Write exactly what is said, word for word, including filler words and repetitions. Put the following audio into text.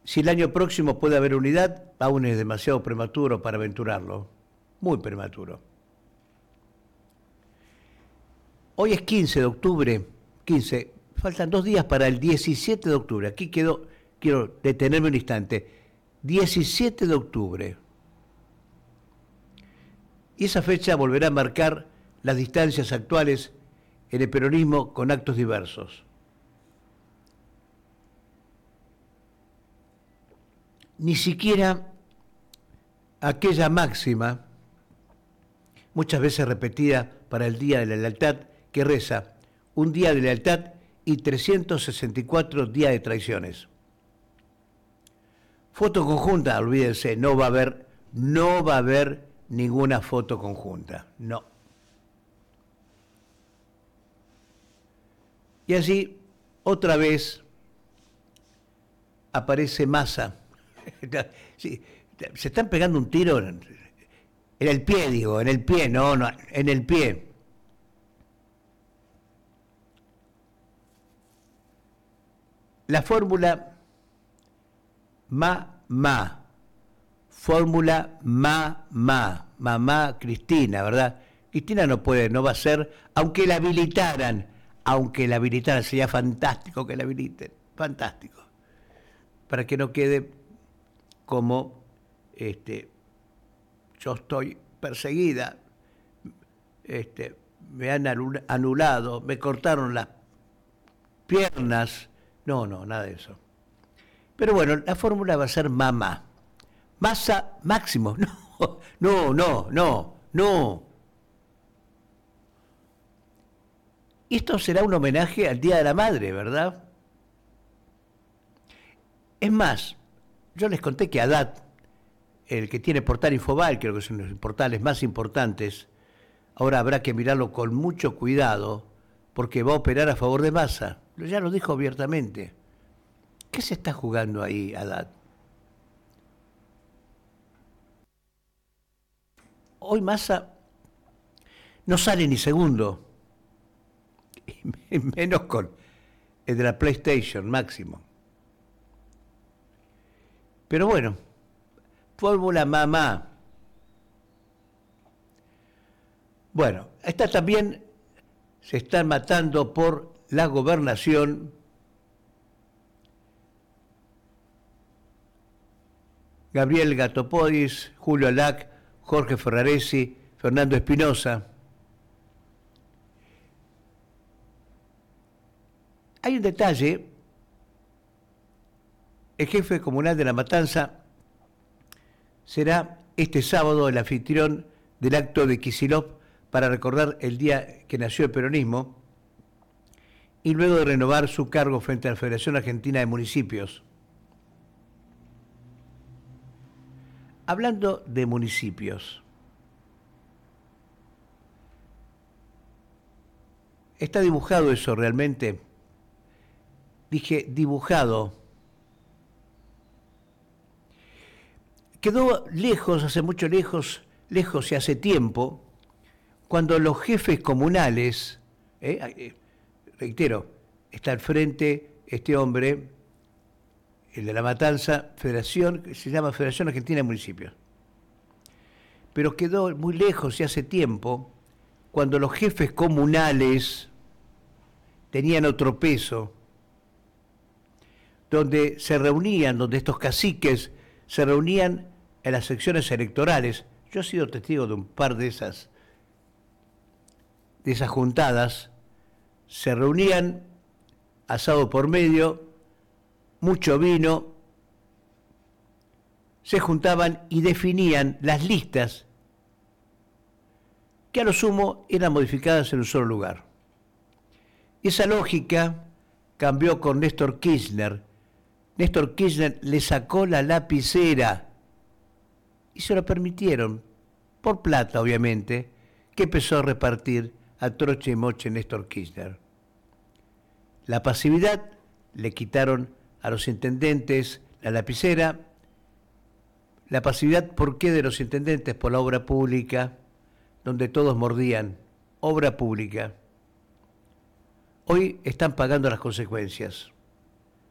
Si el año próximo puede haber unidad, aún es demasiado prematuro para aventurarlo. Muy prematuro. Hoy es quince de octubre, quince, faltan dos días para el diecisiete de octubre. Aquí quedo, quiero detenerme un instante. diecisiete de octubre. Y esa fecha volverá a marcar las distancias actuales en el peronismo con actos diversos. Ni siquiera aquella máxima, muchas veces repetida para el Día de la Lealtad, que reza, un día de lealtad y trescientos sesenta y cuatro días de traiciones. Foto conjunta, olvídense, no va a haber, no va a haber ninguna foto conjunta, no. Y así, otra vez, aparece Massa. Sí, se están pegando un tiro en, en el pie, digo, en el pie, no, no, en el pie. La fórmula ma-ma, fórmula ma-ma, mamá Cristina, ¿verdad? Cristina no puede, no va a ser, aunque la habilitaran, aunque la habilitaran, sería fantástico que la habiliten, fantástico, para que no quede como, este, yo estoy perseguida, este, me han anulado, me cortaron las piernas, no, no, nada de eso. Pero bueno, la fórmula va a ser mamá. Massa máximo. No, no, no, no, no. Esto será un homenaje al Día de la Madre, ¿verdad? Es más, yo les conté que Haddad, el que tiene portal Infobae, creo que son los portales más importantes, ahora habrá que mirarlo con mucho cuidado, porque va a operar a favor de Massa. Ya lo dijo abiertamente. ¿Qué se está jugando ahí, Haddad? Hoy Massa no sale ni segundo, menos con el de la PlayStation máximo. Pero bueno, fórmula mamá. Bueno, esta también se están matando por la gobernación. Gabriel Gatopodis, Julio Alac, Jorge Ferraresi, Fernando Espinosa. Hay un detalle, el jefe comunal de La Matanza será este sábado el anfitrión del acto de Kicillof para recordar el día que nació el peronismo y luego de renovar su cargo frente a la Federación Argentina de Municipios. Hablando de municipios, ¿está dibujado eso realmente? Dije dibujado. Quedó lejos, hace mucho lejos, lejos y hace tiempo, cuando los jefes comunales, eh, eh, reitero, está al frente este hombre, el de La Matanza, Federación, que se llama Federación Argentina de Municipios. Pero quedó muy lejos y hace tiempo, cuando los jefes comunales tenían otro peso, donde se reunían, donde estos caciques se reunían en las secciones electorales. Yo he sido testigo de un par de esas, de esas juntadas. Se reunían, asado por medio, mucho vino, se juntaban y definían las listas que a lo sumo eran modificadas en un solo lugar. Y esa lógica cambió con Néstor Kirchner. Néstor Kirchner le sacó la lapicera y se lo permitieron, por plata obviamente, que empezó a repartir a troche y moche Néstor Kirchner. La pasividad, le quitaron a los intendentes la lapicera. La pasividad, ¿por qué de los intendentes? Por la obra pública, donde todos mordían. Obra pública. Hoy están pagando las consecuencias.